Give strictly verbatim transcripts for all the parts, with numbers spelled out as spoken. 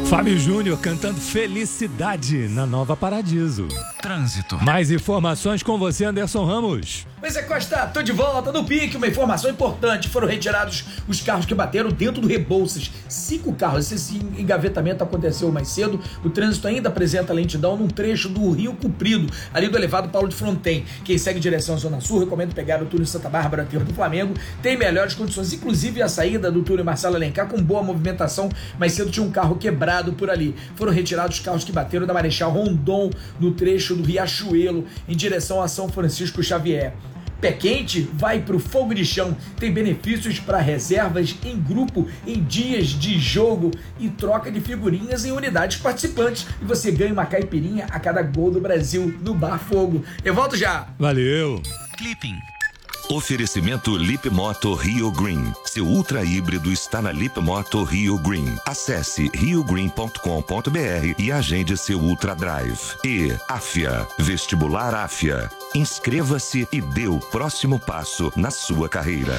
Fábio Júnior cantando Felicidade na Nova Paradiso. Trânsito. Mais informações com você, Anderson Ramos. Mas é Costa, tô de volta no pique. Uma informação importante: foram retirados os carros que bateram dentro do Rebouças. Cinco carros. Esse engavetamento aconteceu mais cedo. O trânsito ainda apresenta lentidão num trecho do Rio Comprido, ali do elevado Paulo de Fronten. Quem segue em direção à Zona Sul, recomendo pegar o túnel Santa Bárbara, Aterro do Flamengo. Tem melhores condições, inclusive a saída do túnel Marcelo Alencar com boa movimentação. Mais cedo tinha um carro quebrado por ali. Foram retirados os carros que bateram da Marechal Rondon, no trecho do Riachuelo, em direção a São Francisco Xavier. Pé quente, vai pro fogo de chão. Tem benefícios para reservas em grupo, em dias de jogo e troca de figurinhas em unidades participantes. E você ganha uma caipirinha a cada gol do Brasil no Bar Fogo. Eu volto já. Valeu. Clipping. Oferecimento Lip Moto Rio Green. Seu ultra híbrido está na Lip Moto Rio Green. Acesse rio green ponto com ponto br e agende seu Ultra Drive. E Afia, Vestibular Afia. Inscreva-se e dê o próximo passo na sua carreira.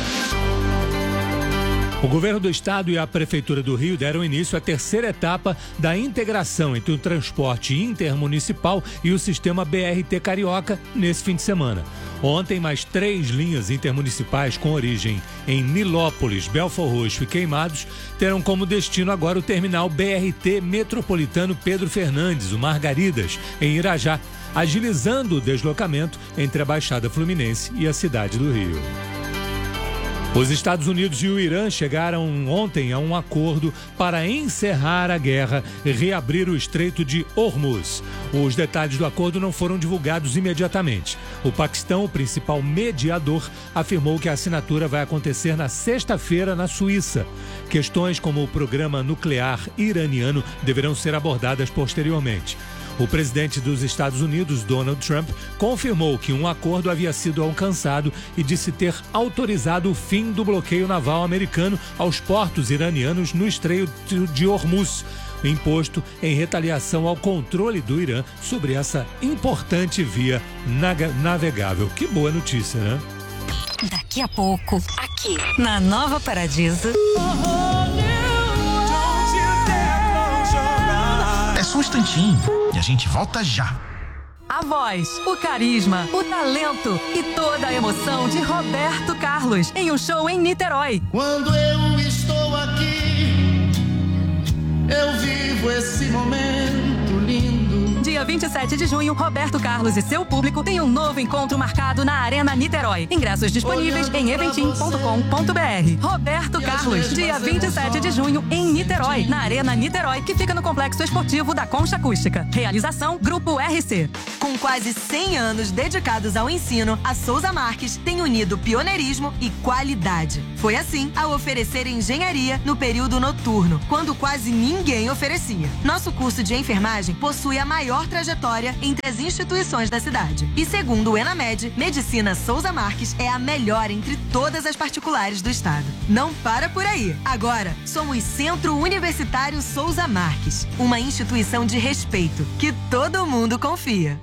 O governo do estado e a prefeitura do Rio deram início à terceira etapa da integração entre o transporte intermunicipal e o sistema B R T Carioca nesse fim de semana. Ontem, mais três linhas intermunicipais com origem em Nilópolis, Belford Roxo e Queimados terão como destino agora o terminal B R T Metropolitano Pedro Fernandes, o Margaridas, em Irajá, agilizando o deslocamento entre a Baixada Fluminense e a cidade do Rio. Os Estados Unidos e o Irã chegaram ontem a um acordo para encerrar a guerra e reabrir o Estreito de Hormuz. Os detalhes do acordo não foram divulgados imediatamente. O Paquistão, o principal mediador, afirmou que a assinatura vai acontecer na sexta-feira na Suíça. Questões como o programa nuclear iraniano deverão ser abordadas posteriormente. O presidente dos Estados Unidos, Donald Trump, confirmou que um acordo havia sido alcançado e disse ter autorizado o fim do bloqueio naval americano aos portos iranianos no Estreito de Hormuz, imposto em retaliação ao controle do Irã sobre essa importante via navegável. Que boa notícia, né? Daqui a pouco, aqui na Nova Paradiso. É só um instantinho e a gente volta já. A voz, o carisma, o talento e toda a emoção de Roberto Carlos em um show em Niterói. Quando eu estou aqui, eu vivo esse momento lindo. Dia vinte e sete de junho, Roberto Carlos e seu público têm um novo encontro marcado na Arena Niterói. Ingressos disponíveis em eventim ponto com ponto br. Roberto Carlos, dia vinte e sete de junho, em Niterói, na Arena Niterói, que fica no Complexo Esportivo da Concha Acústica. Realização, Grupo R C. Com quase cem anos dedicados ao ensino, a Souza Marques tem unido pioneirismo e qualidade. Foi assim ao oferecer engenharia no período noturno, quando quase ninguém oferecia. Nosso curso de enfermagem possui a maior trajetória entre as instituições da cidade. E segundo o Enamed, Medicina Souza Marques é a melhor entre todas as particulares do estado. Não para por aí. Agora, somos Centro Universitário Souza Marques, uma instituição de respeito que todo mundo confia.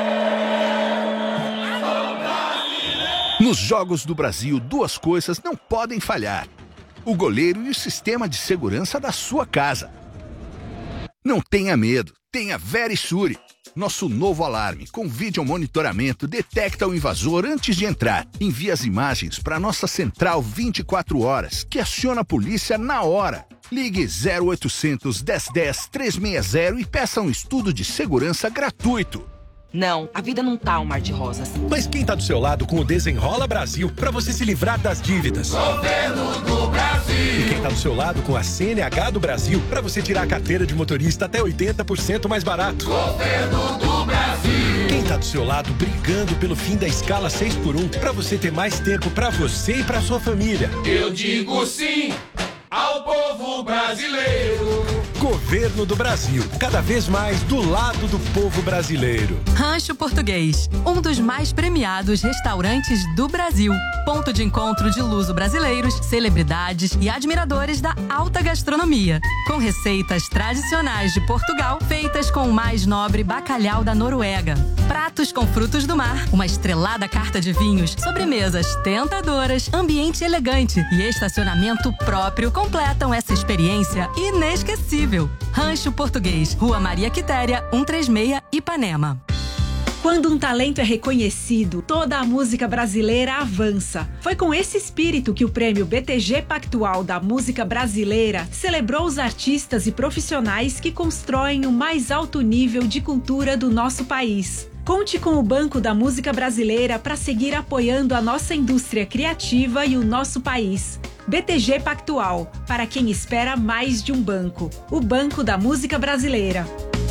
Nos Jogos do Brasil, duas coisas não podem falhar: o goleiro e o sistema de segurança da sua casa. Não tenha medo, tenha Verisure. Nosso novo alarme com vídeo monitoramento detecta o invasor antes de entrar. Envia as imagens para nossa central vinte e quatro horas, que aciona a polícia na hora. Ligue zero oitocentos, dez dez, trezentos e sessenta e peça um estudo de segurança gratuito. Não, a vida não tá um mar de rosas. Mas quem tá do seu lado com o Desenrola Brasil pra você se livrar das dívidas? Governo do Brasil! E quem tá do seu lado com a C N H do Brasil pra você tirar a carteira de motorista até oitenta por cento mais barato? Governo do Brasil! Quem tá do seu lado brigando pelo fim da escala seis por um pra você ter mais tempo pra você e pra sua família? Eu digo sim ao povo brasileiro! Governo do Brasil, cada vez mais do lado do povo brasileiro. Rancho Português, um dos mais premiados restaurantes do Brasil. Ponto de encontro de luso-brasileiros, celebridades e admiradores da alta gastronomia. Com receitas tradicionais de Portugal, feitas com o mais nobre bacalhau da Noruega. Pratos com frutos do mar, uma estrelada carta de vinhos, sobremesas tentadoras, ambiente elegante e estacionamento próprio completam essa experiência inesquecível. Rancho Português, Rua Maria Quitéria, cento e trinta e seis, Ipanema. Quando um talento é reconhecido, toda a música brasileira avança. Foi com esse espírito que o prêmio B T G Pactual da Música Brasileira celebrou os artistas e profissionais que constroem o mais alto nível de cultura do nosso país. Conte com o Banco da Música Brasileira para seguir apoiando a nossa indústria criativa e o nosso país. B T G Pactual, para quem espera mais de um banco. O Banco da Música Brasileira.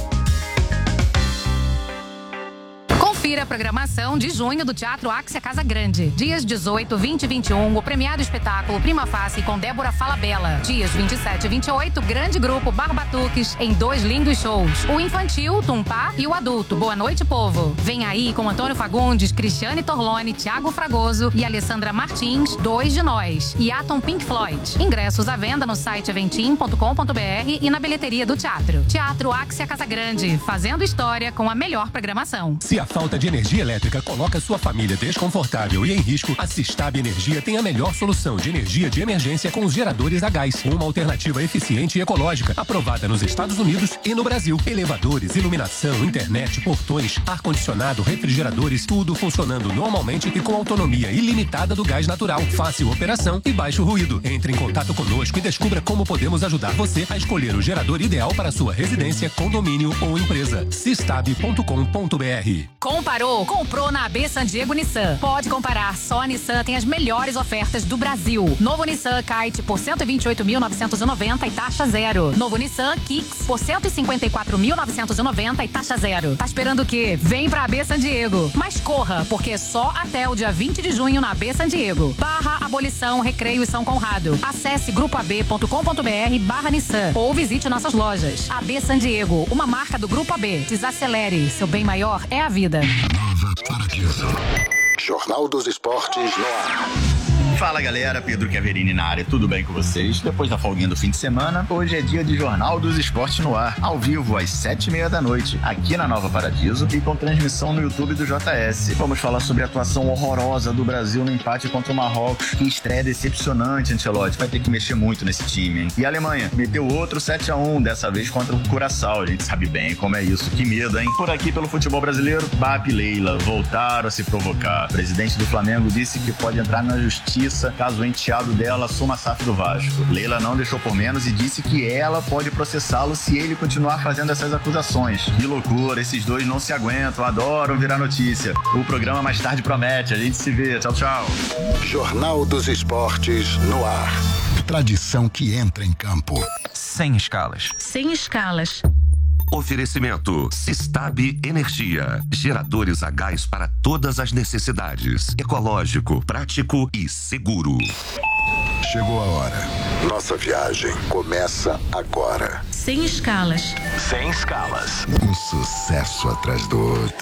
Confira a programação de junho do Teatro Axia Casa Grande. Dias dezoito, vinte e vinte e um, o premiado espetáculo Prima Facie com Débora Falabella. Dias vinte e sete e vinte e oito, grande grupo Barbatuques em dois lindos shows. O infantil, Tumpá, e o adulto, Boa Noite Povo. Vem aí com Antônio Fagundes, Cristiane Torlone, Thiago Fragoso e Alessandra Martins, Dois de Nós. E Atom Pink Floyd. Ingressos à venda no site eventim ponto com ponto br e na bilheteria do teatro. Teatro Axia Casa Grande, fazendo história com a melhor programação. Se a falta de energia elétrica coloca sua família desconfortável e em risco, a Sistab Energia tem a melhor solução de energia de emergência com os geradores a gás. Uma alternativa eficiente e ecológica, aprovada nos Estados Unidos e no Brasil. Elevadores, iluminação, internet, portões, ar-condicionado, refrigeradores, tudo funcionando normalmente e com autonomia ilimitada do gás natural. Fácil operação e baixo ruído. Entre em contato conosco e descubra como podemos ajudar você a escolher o gerador ideal para sua residência, condomínio ou empresa. sistab ponto com ponto br. Comparou? Comprou na A B San Diego Nissan. Pode comparar, só a Nissan tem as melhores ofertas do Brasil. Novo Nissan Kite por cento e vinte e oito mil novecentos e noventa e taxa zero. Novo Nissan Kicks por cento e cinquenta e quatro mil novecentos e noventa e taxa zero. Tá esperando o quê? Vem pra A B San Diego. Mas corra, porque só até o dia vinte de junho na A B San Diego. Barra Abolição, Recreio e São Conrado. Acesse grupo a b ponto com ponto br barra Nissan ou visite nossas lojas. A B San Diego, uma marca do Grupo A B. Desacelere, seu bem maior é a vida. Nova Paradiso. Jornal dos Esportes no ar. Fala galera, Pedro Chiaverini na área, tudo bem com vocês? Depois da folguinha do fim de semana, hoje é dia de Jornal dos Esportes no ar, ao vivo às sete e meia da noite, aqui na Nova Paradiso e com transmissão no YouTube do J S. Vamos falar sobre a atuação horrorosa do Brasil no empate contra o Marrocos, que estreia decepcionante, Ancelotti, vai ter que mexer muito nesse time, hein? E a Alemanha meteu outro sete a um, dessa vez contra o Curaçao, a gente sabe bem como é isso, que medo, hein? Por aqui pelo futebol brasileiro, Bap e Leila voltaram a se provocar. O presidente do Flamengo disse que pode entrar na justiça caso o enteado dela assuma a S A F do Vasco. Leila não deixou por menos e disse que ela pode processá-lo se ele continuar fazendo essas acusações. Que loucura, esses dois não se aguentam, adoram virar notícia. O programa mais tarde promete, a gente se vê. Tchau, tchau. Jornal dos Esportes no ar. Tradição que entra em campo. Sem escalas. Sem escalas. Oferecimento Sistab Energia. Geradores a gás para todas as necessidades. Ecológico, prático e seguro. Chegou a hora. Nossa viagem começa agora. Sem escalas. Sem escalas. Um sucesso atrás do outro.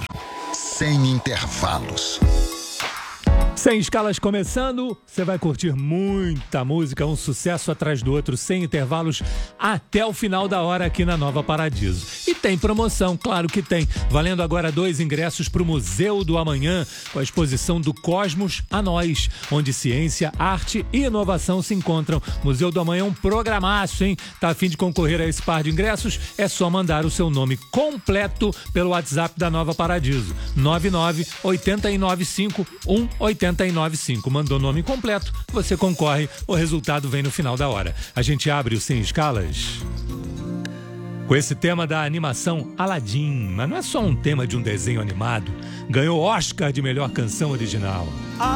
Sem intervalos. Sem escalas começando, você vai curtir muita música, um sucesso atrás do outro, sem intervalos, até o final da hora aqui na Nova Paradiso. E tem promoção, claro que tem. Valendo agora dois ingressos para o Museu do Amanhã, com a exposição do Cosmos a Nós, onde ciência, arte e inovação se encontram. Museu do Amanhã é um programaço, hein? Tá a fim de concorrer a esse par de ingressos? É só mandar o seu nome completo pelo WhatsApp da Nova Paradiso. nove nove oito nove cinco um oito nove cinco. Mandou o nome completo, você concorre, o resultado vem no final da hora. A gente abre o Sem Escalas com esse tema da animação Aladdin, mas não é só um tema de um desenho animado. Ganhou Oscar de melhor canção original.